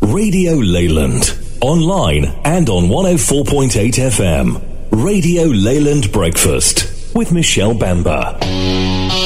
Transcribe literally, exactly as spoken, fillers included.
Radio Leyland. Online and on one oh four point eight F M. Radio Leyland Breakfast with Michelle Bamber.